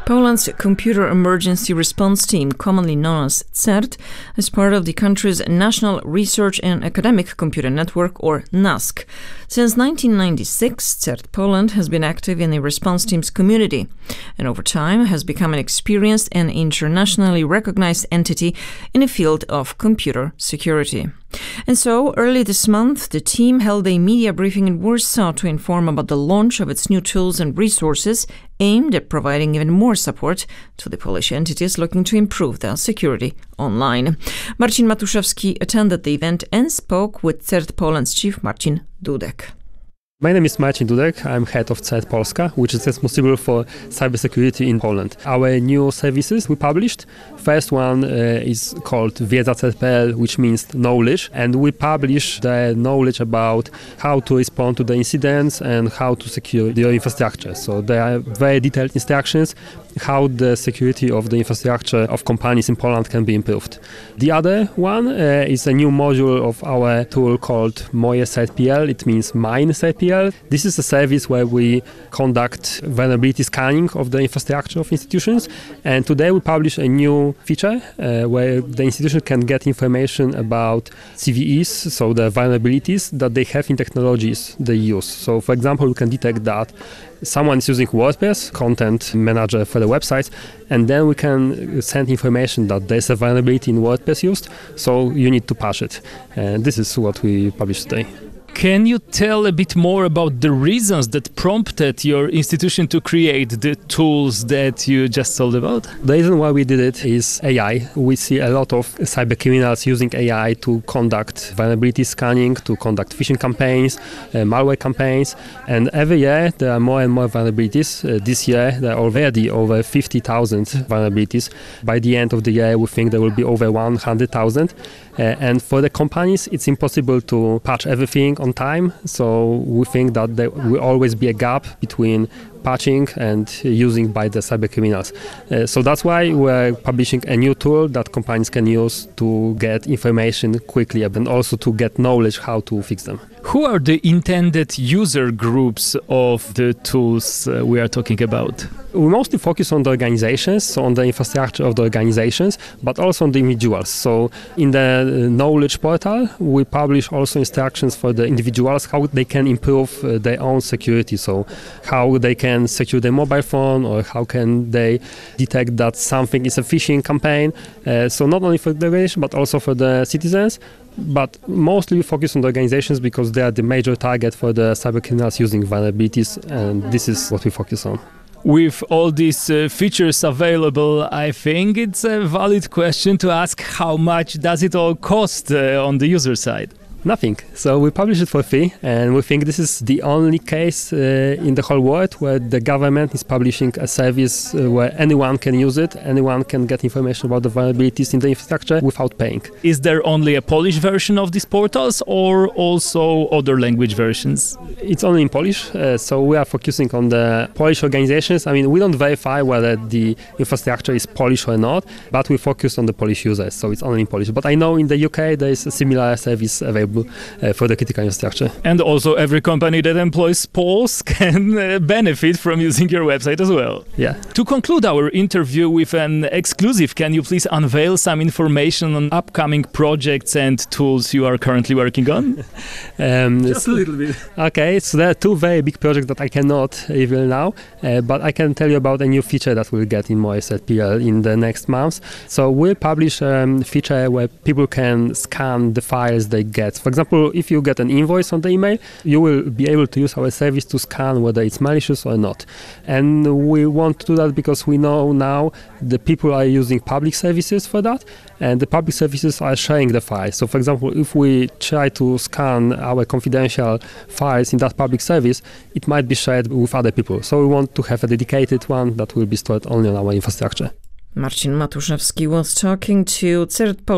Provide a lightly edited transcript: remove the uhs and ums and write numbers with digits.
Poland's Computer Emergency Response Team, commonly known as CERT, is part of the country's National Research and Academic Computer Network, or NASC. Since 1996, CERT Poland has been active in the response team's community, and over time has become an experienced and internationally recognized entity in the field of computer security. And so, early this month, the team held a media briefing in Warsaw to inform about the launch of its new tools and resources aimed at providing even more support to the Polish entities looking to improve their security online. Marcin Matuszewski attended the event and spoke with CERT Poland's chief, Marcin Dudek. My name is Marcin Dudek. I'm head of CERT Polska, which is responsible for cybersecurity in Poland. Our new services we published. First one is called Wiedza.cert.pl, which means knowledge, and we publish the knowledge about how to respond to the incidents and how to secure your infrastructure. So there are very detailed instructions how the security of the infrastructure of companies in Poland can be improved. The other one is a new module of our tool called Moje.cert.pl. It means mine.cert.pl. This is a service where we conduct vulnerability scanning of the infrastructure of institutions. And today we publish a new feature where the institution can get information about CVEs, so the vulnerabilities that they have in technologies they use. So for example, we can detect that someone is using WordPress, content manager for the website, and then we can send information that there's a vulnerability in WordPress used, so you need to patch it. And this is what we published today. Can you tell a bit more about the reasons that prompted your institution to create the tools that you just told about? The reason why we did it is AI. We see a lot of cyber criminals using AI to conduct vulnerability scanning, to conduct phishing campaigns, malware campaigns, and every year there are more and more vulnerabilities. This year there are already over 50,000 vulnerabilities. By the end of the year we think there will be over 100,000. And for the companies it's impossible to patch everything on time, so we think that there will always be a gap between patching and using by the cyber criminals. So that's why we're publishing a new tool that companies can use to get information quickly and also to get knowledge how to fix them. Who are the intended user groups of the tools we are talking about? We mostly focus on the organizations, so on the infrastructure of the organizations, but also on the individuals. So in the knowledge portal, we publish also instructions for the individuals, how they can improve their own security. So how they can secure their mobile phone, or how can they detect that something is a phishing campaign. So not only for the organization, but also for the citizens. But mostly we focus on the organizations because they are the major target for the cyber criminals using vulnerabilities, and this is what we focus on. With all these features available, I think it's a valid question to ask how much does it all cost on the user side? Nothing. So we publish it for free, and we think this is the only case in the whole world where the government is publishing a service where anyone can use it, anyone can get information about the vulnerabilities in the infrastructure without paying. Is there only a Polish version of these portals or also other language versions? It's only in Polish, so we are focusing on the Polish organizations. I mean, we don't verify whether the infrastructure is Polish or not, but we focus on the Polish users, so it's only in Polish. But I know in the UK there is a similar service available for the critical infrastructure. And also every company that employs Poles can benefit from using your website as well. Yeah. To conclude our interview with an exclusive, can you please unveil some information on upcoming projects and tools you are currently working on? Just a little bit. Okay, so there are two very big projects that I cannot reveal now, but I can tell you about a new feature that we'll get in Moje.cert.pl in the next months. So we'll publish a feature where people can scan the files they get. For example, if you get an invoice on the email, you will be able to use our service to scan whether it's malicious or not. And we want to do that because we know now the people are using public services for that, and the public services are sharing the files. So for example, if we try to scan our confidential files in that public service, it might be shared with other people. So we want to have a dedicated one that will be stored only on our infrastructure. Marcin Matuszewski was talking to CERT Poland.